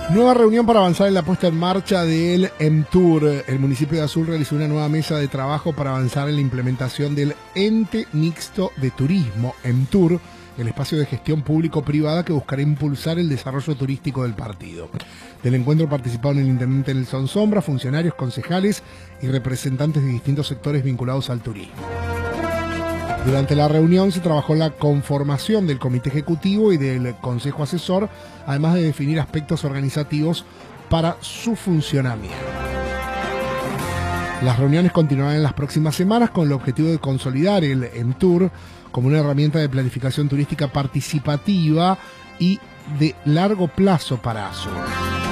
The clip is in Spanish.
Nueva reunión para avanzar en la puesta en marcha del EMTUR. El municipio de Azul realizó una nueva mesa de trabajo para avanzar en la implementación del ente mixto de turismo, EMTUR, el espacio de gestión público-privada que buscará impulsar el desarrollo turístico del partido. Del encuentro participaron el intendente Nelson Sombra, funcionarios, concejales y representantes de distintos sectores vinculados al turismo. Durante la reunión se trabajó en la conformación del comité ejecutivo y del consejo asesor, además de definir aspectos organizativos para su funcionamiento. Las reuniones continuarán en las próximas semanas con el objetivo de consolidar el EMTUR como una herramienta de planificación turística participativa y de largo plazo para Azul.